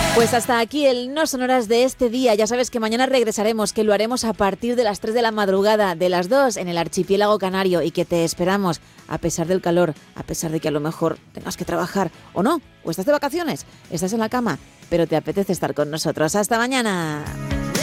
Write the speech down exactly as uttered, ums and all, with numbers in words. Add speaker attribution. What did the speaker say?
Speaker 1: Pues hasta aquí el No Sonoras de este día. Ya sabes que mañana regresaremos, que lo haremos a partir de las tres de la madrugada, de las dos en el archipiélago canario, y que te esperamos a pesar del calor, a pesar de que a lo mejor tengas que trabajar o no, o estás de vacaciones, estás en la cama, pero te apetece estar con nosotros. ¡Hasta mañana!